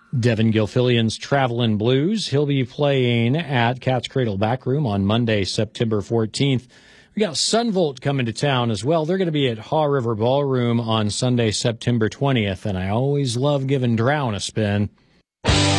Devin Gilfillian's Travelin' Blues. He'll be playing at Cat's Cradle Backroom on Monday, September 14th. We got Sunvolt coming to town as well. They're going to be at Haw River Ballroom on Sunday, September 20th, and I always love giving Drown a spin.